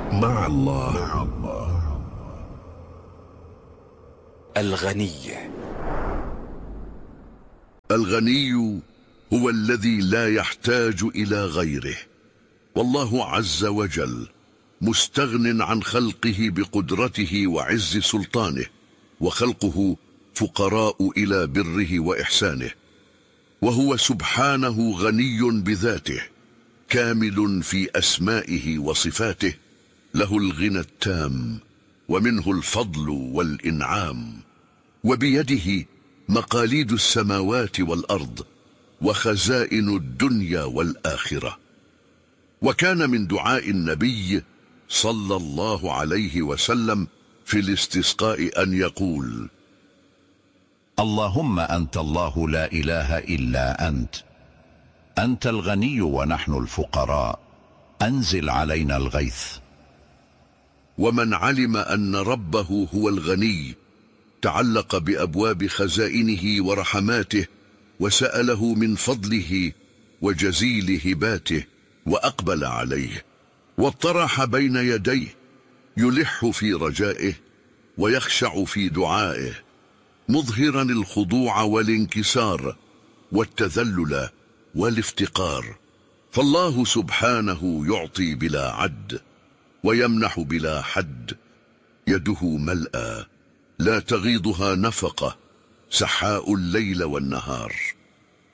مع الله. الغني. الغني هو الذي لا يحتاج إلى غيره، والله عز وجل مستغن عن خلقه بقدرته وعز سلطانه، وخلقه فقراء إلى بره وإحسانه، وهو سبحانه غني بذاته كامل في أسمائه وصفاته، له الغنى التام ومنه الفضل والإنعام، وبيده مقاليد السماوات والأرض وخزائن الدنيا والآخرة. وكان من دعاء النبي صلى الله عليه وسلم في الاستسقاء أن يقول: اللهم أنت الله لا إله إلا أنت، أنت الغني ونحن الفقراء، أنزل علينا الغيث. ومن علم أن ربه هو الغني تعلق بأبواب خزائنه ورحماته، وسأله من فضله وجزيل هباته، وأقبل عليه واطرح بين يديه، يلح في رجائه ويخشع في دعائه، مظهرا الخضوع والانكسار والتذلل والافتقار. فالله سبحانه يعطي بلا عد ويمنح بلا حد، يده ملأى لا تغيضها نفقة، سحاء الليل والنهار.